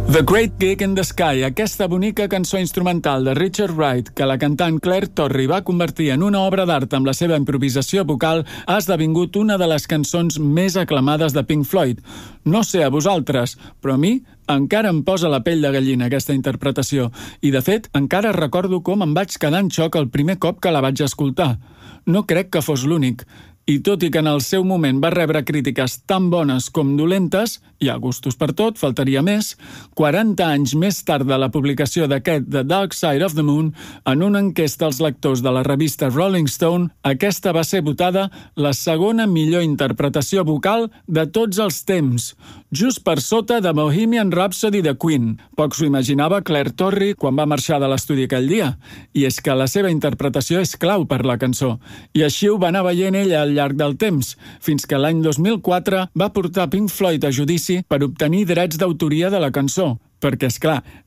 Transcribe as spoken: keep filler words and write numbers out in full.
The Great Gig in the Sky, aquesta bonica cançó instrumental de Richard Wright que la cantant Claire Torrey va convertir en una obra d'art amb la seva improvisació vocal, ha esdevingut una de les cançons més aclamades de Pink Floyd. No sé a vosaltres, però a mi encara em posa la pell de gallina aquesta interpretació i, de fet, encara recordo com em vaig quedar en xoc el primer cop que la vaig escoltar. No crec que fos l'únic. I tot i que en el seu moment va rebre crítiques tan bones com dolentes, hi ha gustos per tot, faltaria més, quaranta anys més tard de la publicació d'aquest The Dark Side of the Moon, en una enquesta als lectors de la revista Rolling Stone, aquesta va ser votada la segona millor interpretació vocal de tots els temps, just per sota de Bohemian Rhapsody de Queen. Poc s'ho imaginava Claire Torrey quan va marxar de l'estudi aquell dia, i és que la seva interpretació és clau per la cançó, i així ho va anar veient ella al llarg del temps, fins que l'any dos mil quatre va portar Pink Floyd a judici per obtenir drets d'autoria de la cançó, perquè, és clar,